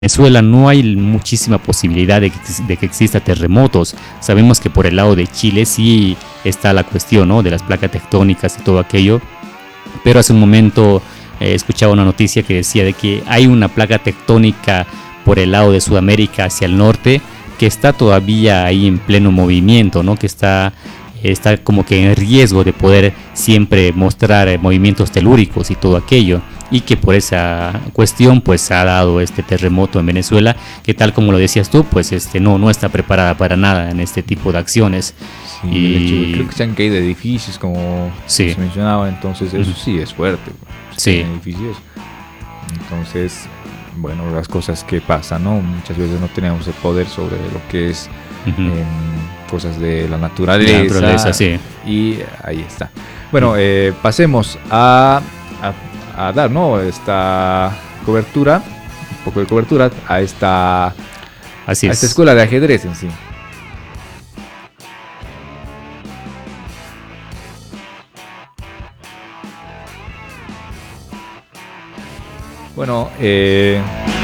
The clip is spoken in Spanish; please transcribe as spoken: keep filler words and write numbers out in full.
Venezuela no hay muchísima posibilidad de que, de que exista terremotos. Sabemos que por el lado de Chile sí está la cuestión, ¿no?, de las placas tectónicas y todo aquello, pero hace un momento eh, escuchaba una noticia que decía de que hay una placa tectónica por el lado de Sudamérica hacia el norte que está todavía ahí en pleno movimiento, ¿no?, que está, está como que en riesgo de poder siempre mostrar eh, movimientos telúricos y todo aquello, y que por esa cuestión pues se ha dado este terremoto en Venezuela, que tal como lo decías tú, pues este no, no está preparada para nada en este tipo de acciones. Sí, y de hecho, creo que se han caído edificios, como sí. se mencionaba, entonces eso sí es fuerte. Se Sí. caen edificios. Entonces, bueno, las cosas que pasan, ¿no? Muchas veces no tenemos el poder sobre lo que es Uh-huh. eh, cosas de la naturaleza. La naturaleza, sí. Y ahí está. Bueno, eh, pasemos a, a, a dar, ¿no?, esta cobertura, un poco de cobertura a esta, Así a es. esta escuela de ajedrez en sí. Bueno, eh,